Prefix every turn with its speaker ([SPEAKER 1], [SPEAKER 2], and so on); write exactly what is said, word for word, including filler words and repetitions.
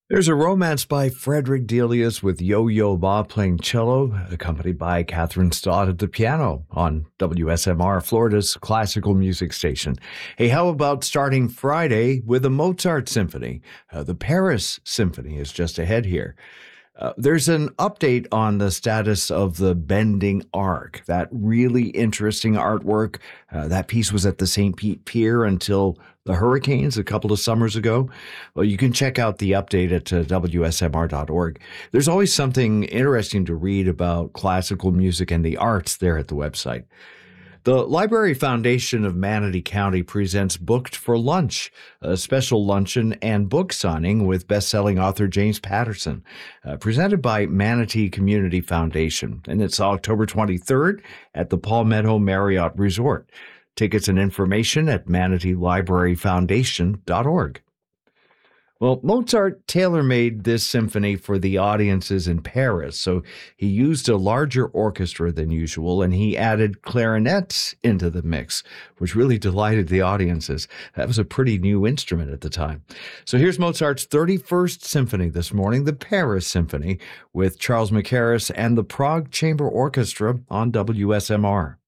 [SPEAKER 1] There's a romance by Frederick Delius with Yo-Yo Ma playing cello, accompanied by Catherine Stott at the piano on W S M R, Florida's classical music station. Hey, how about starting Friday with a Mozart symphony? Uh, the Paris Symphony is just ahead here. Uh, there's an update on the status of the Bending Arc, that really interesting artwork. Uh, that piece was at the Saint Pete Pier until the hurricanes a couple of summers ago. Well, you can check out the update at uh, W S M R dot org. There's always something interesting to read about classical music and the arts there at the website. The Library Foundation of Manatee County presents Booked for Lunch, a special luncheon and book signing with best-selling author James Patterson, uh, presented by Manatee Community Foundation. And it's October twenty-third at the Palmetto Marriott Resort. Tickets and information at manatee library foundation dot org. Well, Mozart tailor-made this symphony for the audiences in Paris, so he used a larger orchestra than usual, and he added clarinets into the mix, which really delighted the audiences. That was a pretty new instrument at the time. So here's Mozart's thirty-first symphony this morning, the Paris Symphony, with Charles Mackerras and the Prague Chamber Orchestra on W S M R.